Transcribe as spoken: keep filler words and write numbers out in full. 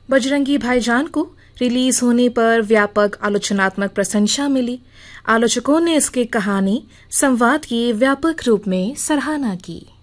बजरंगी भाईजान को रिलीज होने पर व्यापक आलोचनात्मक प्रशंसा मिली। आलोचकों ने इसकी कहानी संवाद की व्यापक रूप में सराहना की।